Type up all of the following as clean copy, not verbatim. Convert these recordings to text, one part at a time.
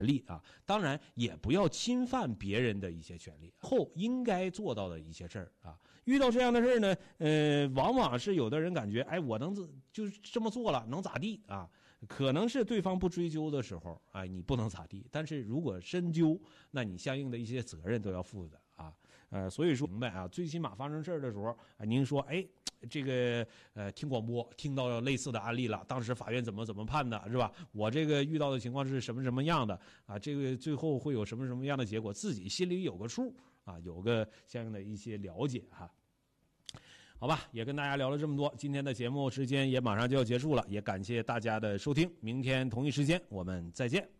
利啊，当然也不要侵犯别人的一些权利。后应该做到的一些事儿啊，遇到这样的事儿呢，往往是有的人感觉，哎，我能就是这么做了，能咋地啊？可能是对方不追究的时候，哎，你不能咋地。但是如果深究，那你相应的一些责任都要负的啊。所以说明白啊，最起码发生事儿的时候，您说，哎。这个听广播听到类似的案例了，当时法院怎么判的，是吧？我这个遇到的情况是什么样的啊？这个最后会有什么样的结果，自己心里有个数啊，有个相应的一些了解哈。好吧，也跟大家聊了这么多，今天的节目时间也马上就要结束了，也感谢大家的收听，明天同一时间我们再见。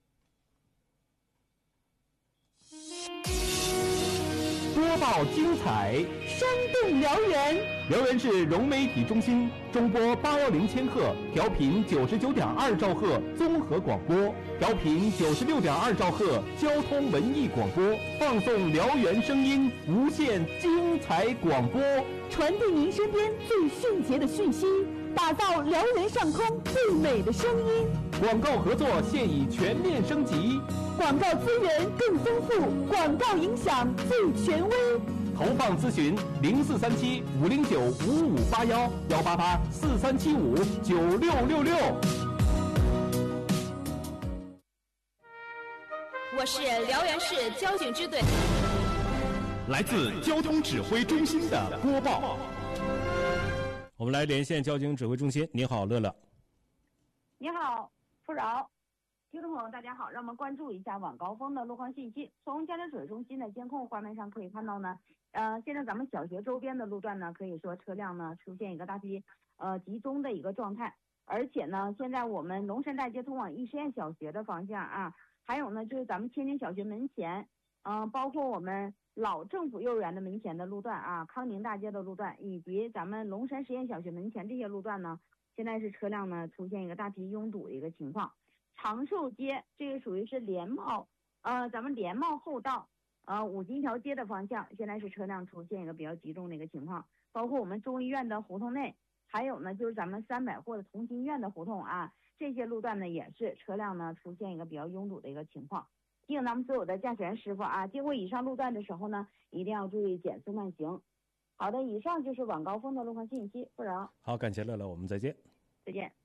播报精彩， 生动燎原。 燎原市融媒体中心中波810千赫，调频99.2兆赫综合广播，调频96.2兆赫交通文艺广播，放送燎原声音，无限精彩广播， 传递您身边最迅捷的讯息，打造燎原上空最美的声音。 广告合作现已全面升级， 广告资源更丰富，广告影响最权威。 投放咨询0437-509-5581，188-4375-9666。 我是燎原市交警支队， 来自交通指挥中心的播报。 我们来连线交警指挥中心。你好，乐乐。 你好，富饶。听众朋友大家好，让我们关注一下晚高峰的路况信息。从交警指挥中心的监控画面上可以看到呢，现在咱们小学周边的路段呢，可以说车辆呢出现一个大批集中的一个状态，而且呢，现在我们龙山大街通往义实验小学的方向啊，还有呢就是咱们千金小学门前，包括我们老政府幼儿园的门前的路段啊，康宁大街的路段，以及咱们龙山实验小学门前这些路段呢，现在是车辆呢出现一个大批拥堵的一个情况。长寿街这个属于是联茂，咱们联茂后道，五金桥街的方向，现在是车辆出现一个比较集中的一个情况，包括我们中医院的胡同内，还有呢就是咱们300或者同心院的胡同啊，这些路段呢也是车辆呢出现一个比较拥堵的一个情况。提醒咱们所有的驾驶员师傅啊，经过以上路段的时候呢，一定要注意减速慢行。好的，以上就是晚高峰的路况信息，不然好，感谢乐乐，我们再见。 再见。